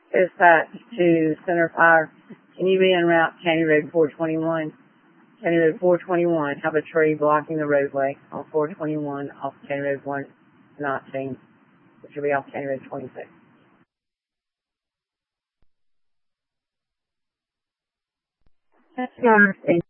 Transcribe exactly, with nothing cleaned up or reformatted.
Dispatch to Center Fire. Can you be en route County Road four twenty-one? County Road four twenty-one, have a tree blocking the roadway on four twenty-one off County Road one nineteen, which will be off County Road twenty-six. That's your understanding.